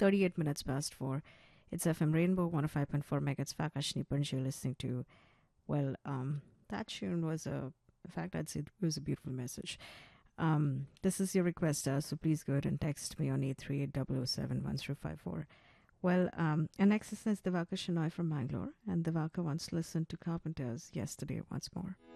38 minutes past 4. It's FM Rainbow 105.4 megahertz. Vakashni Panj you're listening to. Well, that tune was in fact, I'd say it was a beautiful message. This is your request, so please go ahead and text me on 838-007-1054. Well, our next listener is Devaka Shenoy from Bangalore, and Devaka wants to listen to Carpenters Yesterday once more.